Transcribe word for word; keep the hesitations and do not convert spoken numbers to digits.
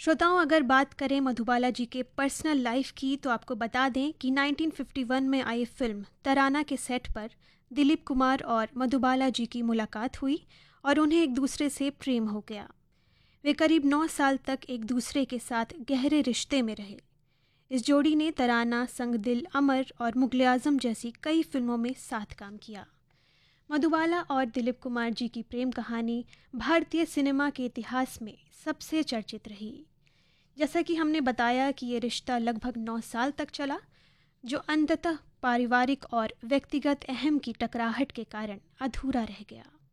श्रोताओं, अगर बात करें मधुबाला जी के पर्सनल लाइफ की तो आपको बता दें कि नाइनटीन फिफ्टी वन में आई फिल्म तराना के सेट पर दिलीप कुमार और मधुबाला जी की मुलाकात हुई और उन्हें एक दूसरे से प्रेम हो गया। वे करीब नौ साल तक एक दूसरे के साथ गहरे रिश्ते में रहे। इस जोड़ी ने तराना, संग दिल, अमर और मुगले आजम जैसी कई फिल्मों में साथ काम किया। मधुबाला और दिलीप कुमार जी की प्रेम कहानी भारतीय सिनेमा के इतिहास में सबसे चर्चित रही। जैसा कि हमने बताया कि ये रिश्ता लगभग नौ साल तक चला, जो अंततः पारिवारिक और व्यक्तिगत अहम की टकराहट के कारण अधूरा रह गया।